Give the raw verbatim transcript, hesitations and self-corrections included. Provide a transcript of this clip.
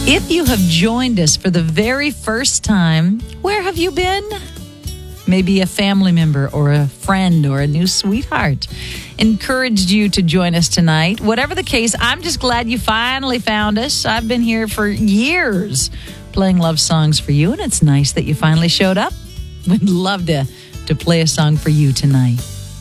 If you have joined us for the very first time, where have you been? Maybe a family member or a friend or a new sweetheart encouraged you to join us tonight. Whatever the case, I'm just glad you finally found us. I've been here for years playing love songs for you, and it's nice that you finally showed up. We'd love to, to play a song for you tonight.